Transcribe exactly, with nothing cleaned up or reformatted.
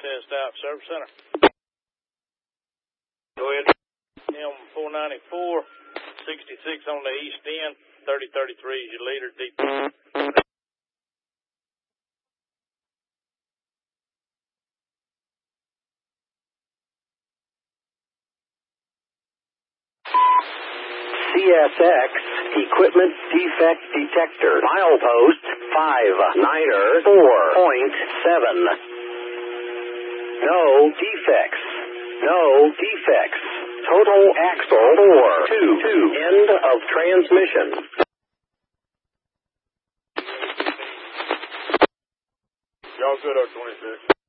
test out, Service Center. Go ahead. M four ninety-four, sixty-six on the east end, thirty thirty-three is your leader, deep. C S X Equipment Defect Detector. Milepost five niner four point seven. No defects. No defects. Total axle four two two. End of transmission. Y'all good, O twenty-six.